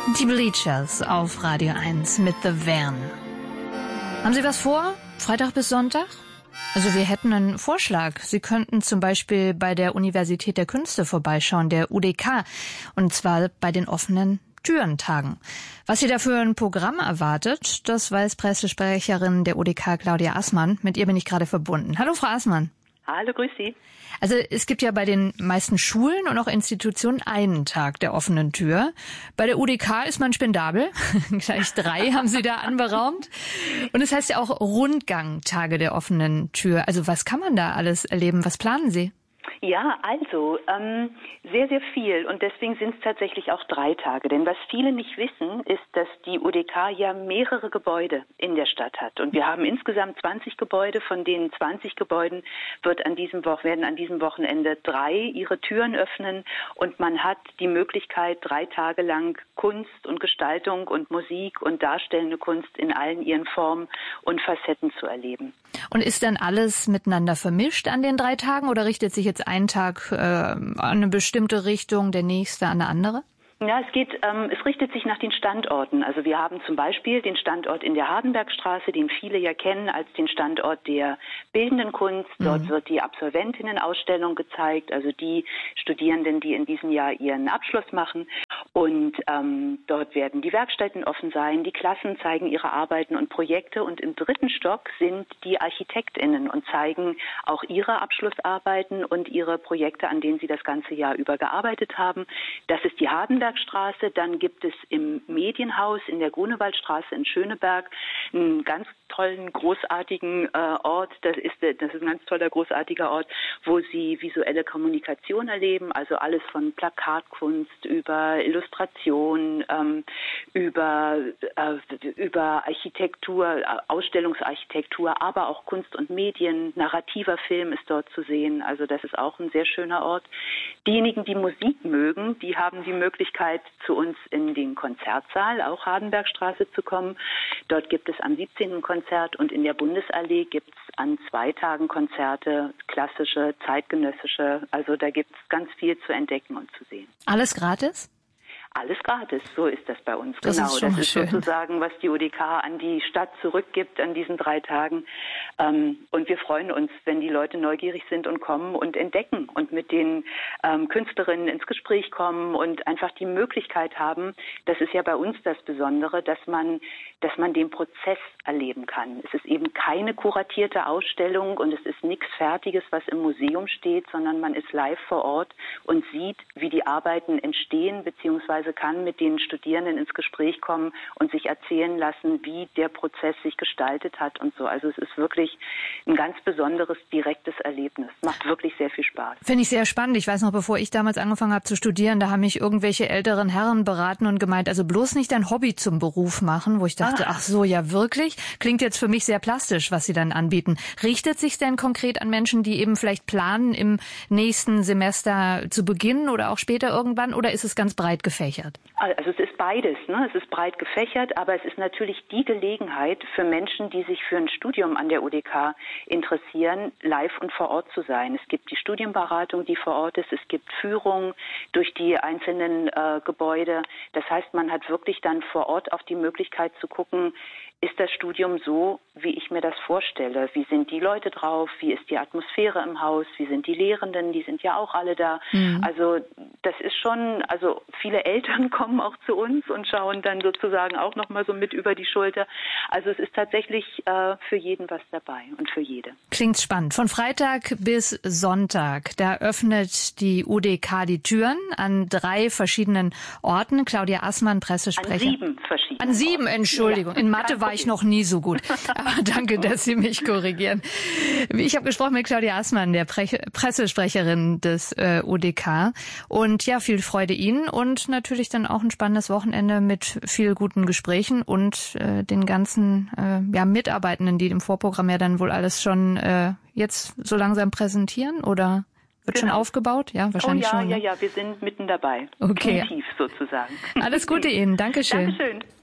Die Bleachers auf Radio 1 mit The Van. Haben Sie was vor? Freitag bis Sonntag? Also wir hätten einen Vorschlag. Sie könnten zum Beispiel bei der Universität der Künste vorbeischauen, der UDK, und zwar bei den offenen Türentagen. Was Sie da für ein Programm erwartet, das weiß Pressesprecherin der UDK Claudia Assmann. Mit ihr bin ich gerade verbunden. Hallo Frau Assmann. Hallo, grüß Sie. Also es gibt ja bei den meisten Schulen und auch Institutionen einen Tag der offenen Tür. Bei der UDK ist man spendabel. Gleich 3 haben Sie da anberaumt. Und es heißt ja auch Rundgang, Tage der offenen Tür. Also was kann man da alles erleben? Was planen Sie? Ja, also sehr, sehr viel und deswegen sind es tatsächlich auch 3 Tage. Denn was viele nicht wissen, ist, dass die UDK ja mehrere Gebäude in der Stadt hat. Und wir haben insgesamt 20 Gebäude, von denen 20 Gebäuden werden an diesem Wochenende 3 ihre Türen öffnen. Und man hat die Möglichkeit, 3 Tage lang Kunst und Gestaltung und Musik und darstellende Kunst in allen ihren Formen und Facetten zu erleben. Und ist dann alles miteinander vermischt an den 3 Tagen oder richtet sich jetzt ein Tag an eine bestimmte Richtung, der nächste an eine andere? Ja, es richtet sich nach den Standorten. Also wir haben zum Beispiel den Standort in der Hardenbergstraße, den viele ja kennen als den Standort der bildenden Kunst. Dort wird die Absolventinnenausstellung gezeigt, also die Studierenden, die in diesem Jahr ihren Abschluss machen. Und dort werden die Werkstätten offen sein, die Klassen zeigen ihre Arbeiten und Projekte. Und im 3. Stock sind die ArchitektInnen und zeigen auch ihre Abschlussarbeiten und ihre Projekte, an denen sie das ganze Jahr über gearbeitet haben. Das ist die Hardenbergstraße. Dann gibt es im Medienhaus in der Grunewaldstraße in Schöneberg einen ganz tollen, großartigen Ort. Das ist ein ganz toller, großartiger Ort, wo Sie visuelle Kommunikation erleben, also alles von Plakatkunst über Illustration, über Architektur, Ausstellungsarchitektur, aber auch Kunst und Medien. Narrativer Film ist dort zu sehen. Also das ist auch ein sehr schöner Ort. Diejenigen, die Musik mögen, die haben die Möglichkeit, zu uns in den Konzertsaal, auch Hardenbergstraße, zu kommen. Dort gibt es am 17. Konzert und in der Bundesallee gibt es an 2 Tagen Konzerte, klassische, zeitgenössische. Also da gibt es ganz viel zu entdecken und zu sehen. Alles gratis? Alles gratis, so ist das bei uns. Das genau, das ist schön. Sozusagen, was die UDK an die Stadt zurückgibt an diesen 3 Tagen. Und wir freuen uns, wenn die Leute neugierig sind und kommen und entdecken und mit den Künstlerinnen ins Gespräch kommen und einfach die Möglichkeit haben, das ist ja bei uns das Besondere, dass man den Prozess erleben kann. Es ist eben keine kuratierte Ausstellung und es ist nichts Fertiges, was im Museum steht, sondern man ist live vor Ort und sieht, wie die Arbeiten entstehen, beziehungsweise kann mit den Studierenden ins Gespräch kommen und sich erzählen lassen, wie der Prozess sich gestaltet hat und so. Also es ist wirklich ein ganz besonderes, direktes Erlebnis. Macht wirklich sehr viel Spaß. Finde ich sehr spannend. Ich weiß noch, bevor ich damals angefangen habe zu studieren, da haben mich irgendwelche älteren Herren beraten und gemeint, also bloß nicht dein Hobby zum Beruf machen, wo ich dachte, ach so, ja wirklich? Klingt jetzt für mich sehr plastisch, was Sie dann anbieten. Richtet sich denn konkret an Menschen, die eben vielleicht planen, im nächsten Semester zu beginnen oder auch später irgendwann, oder ist es ganz breit gefächert? Also es ist beides, ne? Es ist breit gefächert, aber es ist natürlich die Gelegenheit für Menschen, die sich für ein Studium an der UDK interessieren, live und vor Ort zu sein. Es gibt die Studienberatung, die vor Ort ist. Es gibt Führungen durch die einzelnen Gebäude. Das heißt, man hat wirklich dann vor Ort auch die Möglichkeit zu gucken, ist das Studium so, wie ich mir das vorstelle? Wie sind die Leute drauf? Wie ist die Atmosphäre im Haus? Wie sind die Lehrenden? Die sind ja auch alle da. Also das ist schon, also viele Eltern kommen auch zu uns und schauen dann sozusagen auch nochmal so mit über die Schulter. Also es ist tatsächlich für jeden was dabei und für jede. Klingt spannend. Von Freitag bis Sonntag, da öffnet die UDK die Türen an 3 verschiedenen Orten. Claudia Assmann, Pressesprecher. An 7 verschiedenen. An 7, Entschuldigung. Ja, in Mathe war ich noch nie so gut. Aber danke, dass Sie mich korrigieren. Ich habe gesprochen mit Claudia Assmann, der Pressesprecherin des UDK. Und ja, viel Freude Ihnen und natürlich dann auch ein spannendes Wochenende mit viel guten Gesprächen und den ganzen Mitarbeitenden, die im Vorprogramm ja dann wohl alles schon jetzt so langsam präsentieren, oder wird schon aufgebaut? Ja, wahrscheinlich schon. Ja, wir sind mitten dabei. Okay. Tief sozusagen. Alles Gute Ihnen. Dankeschön. Dankeschön.